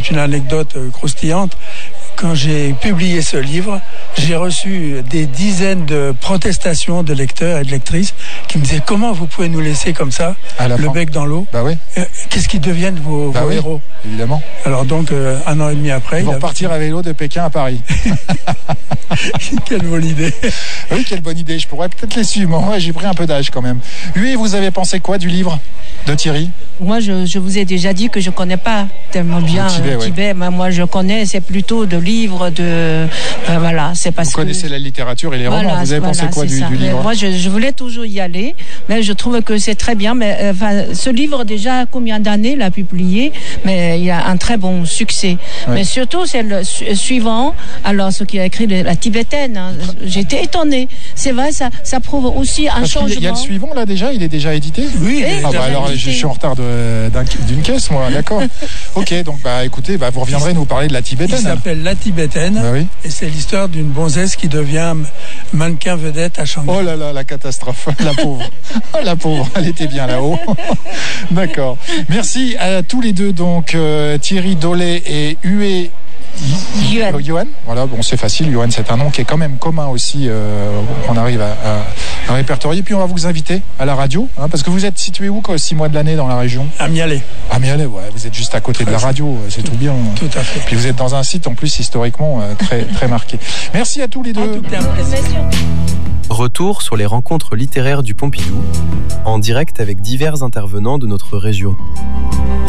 c'est une anecdote croustillante. Quand j'ai publié ce livre, j'ai reçu des dizaines de protestations de lecteurs et de lectrices qui me disaient « Comment vous pouvez nous laisser comme ça, le bec dans l'eau ?» Bah oui. Qu'est-ce qu'ils deviennent vos oui, héros ? Évidemment. Alors donc, 1 an et demi après... Ils vont repartir à vélo de Pékin à Paris. Quelle bonne idée. Oui, quelle bonne idée. Je pourrais peut-être les suivre. Moi, j'ai pris un peu d'âge quand même. Lui, vous avez pensé quoi du livre de Thierry ? Moi, je vous ai déjà dit que je connais pas tellement bien le Tibet. Mais moi, je connais, c'est plutôt de livres, voilà. C'est parce vous connaissez la littérature et les romans. Vous avez pensé quoi du livre ? Moi, je voulais toujours y aller, mais je trouve que c'est très bien. Mais ce livre, déjà, combien d'années l'a publié ? Mais il y a un très bon succès. Oui. Mais surtout, c'est le suivant. Alors, ce qui a écrit la tibétaine, hein, j'étais étonnée. C'est vrai, ça prouve aussi un changement. Il y a le suivant là déjà, il est déjà édité ? Oui. Alors je suis en retard d'une caisse, moi, d'accord. Ok, donc écoutez, vous reviendrez nous parler de la tibétaine. Il s'appelle La Tibétaine, oui. Et c'est l'histoire d'une bonzesse qui devient mannequin vedette à Shanghai. Oh là là, la catastrophe, la pauvre. Oh, la pauvre, elle était bien là-haut. D'accord. Merci à tous les deux, donc Thierry Dollet et Hué Yuan. Voilà, bon, c'est facile. Yuan, c'est un nom qui est quand même commun aussi. On arrive à répertorier. Puis on va vous inviter à la radio, parce que vous êtes situé où 6 mois de l'année dans la région ? À Mialet. À Mialet, ouais. Vous êtes juste à côté de la radio. C'est tout bien. Tout à fait. Puis vous êtes dans un site en plus historiquement très très marqué. Merci à tous les deux. Retour sur les rencontres littéraires du Pompidou, en direct avec divers intervenants de notre région.